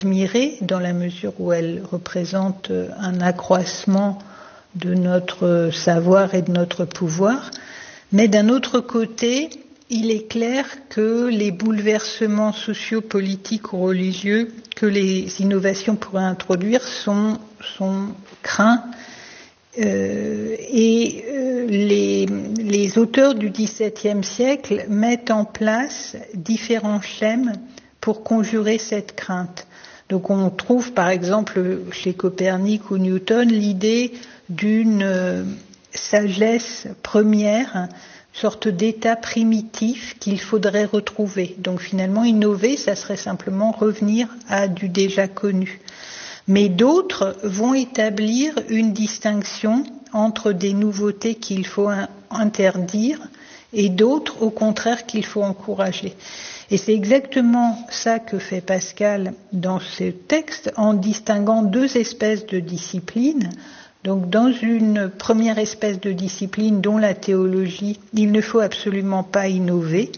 admirer dans la mesure où elle représente un accroissement de notre savoir et de notre pouvoir. Mais d'un autre côté, il est clair que les bouleversements sociopolitiques ou religieux que les innovations pourraient introduire sont craints. Les auteurs du XVIIe siècle mettent en place différents schèmes pour conjurer cette crainte. Donc on trouve par exemple chez Copernic ou Newton l'idée d'une sagesse première, sorte d'état primitif qu'il faudrait retrouver. Donc finalement, innover, ça serait simplement revenir à du déjà connu. Mais d'autres vont établir une distinction entre des nouveautés qu'il faut interdire et d'autres, au contraire, qu'il faut encourager. Et c'est exactement ça que fait Pascal dans ce texte en distinguant deux espèces de disciplines. Donc dans une première espèce de discipline dont la théologie, il ne faut absolument pas innover.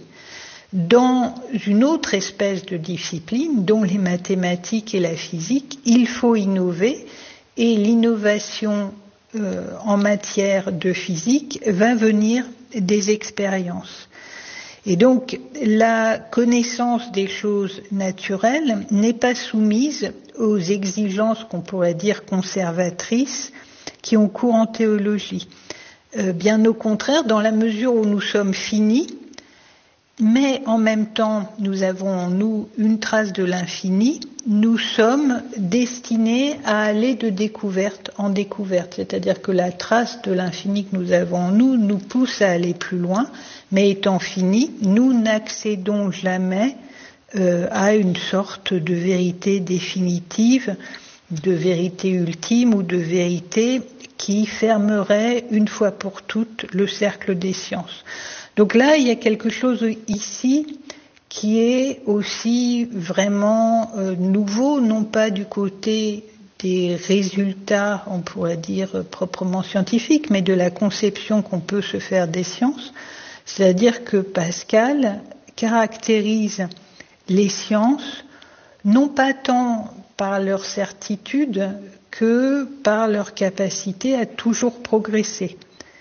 Dans une autre espèce de discipline, dont les mathématiques et la physique, il faut innover et l'innovation en matière de physique va venir des expériences. Et donc la connaissance des choses naturelles n'est pas soumise aux exigences qu'on pourrait dire conservatrices qui ont cours en théologie. Bien au contraire, dans la mesure où nous sommes finis, mais en même temps nous avons en nous une trace de l'infini, nous sommes destinés à aller de découverte en découverte. C'est-à-dire que la trace de l'infini que nous avons en nous nous pousse à aller plus loin, mais étant finis, nous n'accédons jamais à une sorte de vérité définitive, de vérité ultime ou de vérité qui fermerait une fois pour toutes le cercle des sciences. Donc là, il y a quelque chose ici qui est aussi vraiment nouveau, non pas du côté des résultats, on pourrait dire proprement scientifiques, mais de la conception qu'on peut se faire des sciences. C'est-à-dire que Pascal caractérise les sciences non pas tant par leur certitude que par leur capacité à toujours progresser.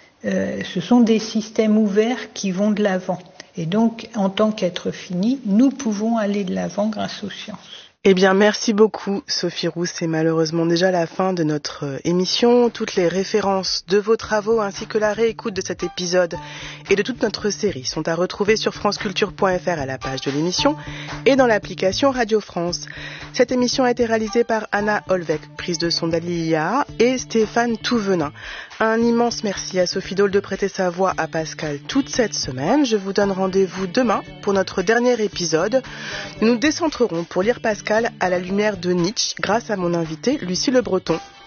Ce sont des systèmes ouverts qui vont de l'avant. Et donc, en tant qu'être fini, nous pouvons aller de l'avant grâce aux sciences. Eh bien, merci beaucoup, Sophie Roux. C'est malheureusement déjà la fin de notre émission. Toutes les références de vos travaux ainsi que la réécoute de cet épisode et de toute notre série sont à retrouver sur franceculture.fr à la page de l'émission et dans l'application Radio France. Cette émission a été réalisée par Anna Olvec, prise de son d'Alilia, et Stéphane Touvenin. Un immense merci à Sophie Dole de prêter sa voix à Pascal toute cette semaine. Je vous donne rendez-vous demain pour notre dernier épisode. Nous nous décentrerons pour lire Pascal à la lumière de Nietzsche grâce à mon invité Lucie Le Breton.